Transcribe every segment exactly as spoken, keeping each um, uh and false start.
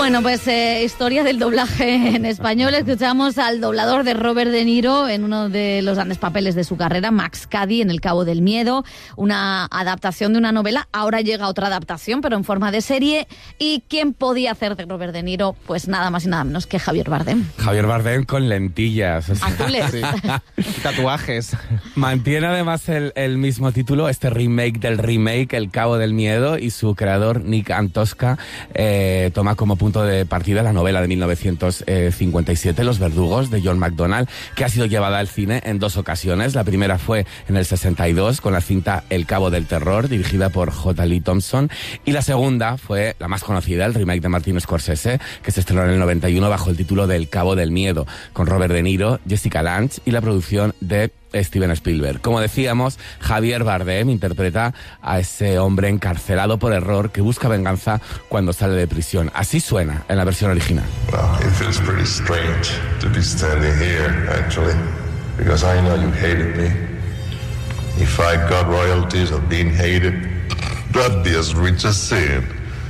Bueno, pues eh, historia del doblaje en español. Escuchamos al doblador de Robert De Niro en uno de los grandes papeles de su carrera, Max Cady, en El Cabo del Miedo, una adaptación de una novela. Ahora llega otra adaptación, pero en forma de serie. ¿Y quién podía hacer de Robert De Niro? Pues nada más y nada menos que Javier Bardem. Javier Bardem con lentillas. O sea, azules. Sí. Tatuajes. Mantiene además el, el mismo título, este remake del remake, El Cabo del Miedo, y su creador, Nick Antosca, eh, toma como punto de partida la novela de mil novecientos cincuenta y siete, Los Verdugos, de John MacDonald, que ha sido llevada al cine en dos ocasiones. La primera fue en el sesenta y dos con la cinta El Cabo del Terror, dirigida por J. Lee Thompson, y la segunda fue la más conocida, el remake de Martin Scorsese, que se estrenó en el noventa y uno bajo el título de El Cabo del Miedo, con Robert De Niro, Jessica Lange y la producción de Steven Spielberg. Como decíamos, Javier Bardem interpreta a ese hombre encarcelado por error que busca venganza cuando sale de prisión. Así suena en la versión original. Well, it feels pretty strange to be standing here, actually, because I know you hated me. If I got royalties of being hated, that'd be as rich as sin.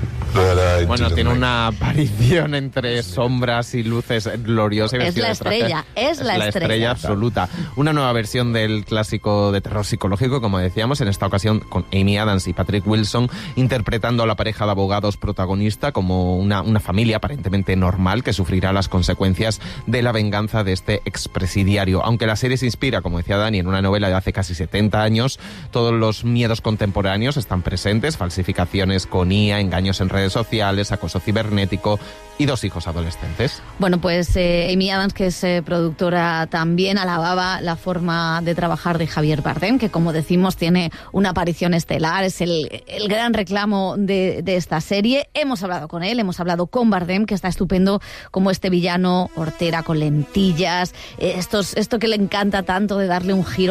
Bueno, tiene una aparición entre sombras y luces gloriosa. Es la estrella, es la, es la estrella. estrella absoluta. Una nueva versión del clásico de terror psicológico, como decíamos, en esta ocasión con Amy Adams y Patrick Wilson, interpretando a la pareja de abogados protagonista como una, una familia aparentemente normal que sufrirá las consecuencias de la venganza de este expresidiario. Aunque la serie se inspira, como decía Dani, en una novela de hace casi setenta años, todos los miedos contemporáneos están presentes: falsificaciones con I A, engaños en redes sociales, acoso cibernético y dos hijos adolescentes. Bueno, pues eh, Amy Adams, que es eh, productora, también alababa la forma de trabajar de Javier Bardem, que, como decimos, tiene una aparición estelar, es el, el gran reclamo de, de esta serie. Hemos hablado con él, hemos hablado con Bardem, que está estupendo como este villano hortera con lentillas, eh, estos, esto que le encanta tanto de darle un giro